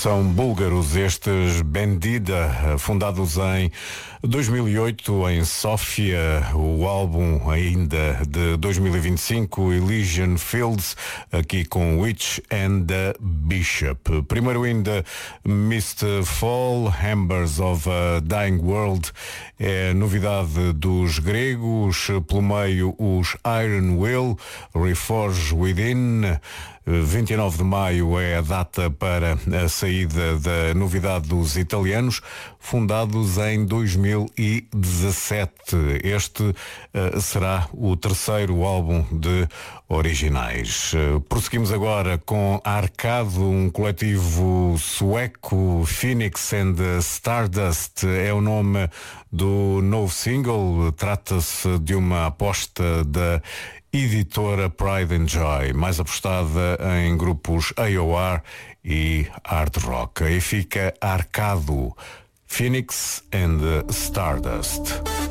São búlgaros estes Bandida, fundados em 2008 em Sófia. O álbum ainda de 2025, Elysian Fields, aqui com Witch and the Bishop. Primeiro ainda Mist Fall, Embers of a Dying World, é novidade dos gregos. Pelo meio os Iron Will, Reforge Within. 29 de maio é a data para a saída da novidade dos italianos, fundados em 2017. Este será o terceiro álbum de originais. Prosseguimos agora com Arcado, um coletivo sueco. Phoenix and Stardust é o nome do novo single. Trata-se de uma aposta da editora Pride and Joy, mais apostada em grupos AOR e hard rock. Aí fica Arcado, Phoenix and Stardust.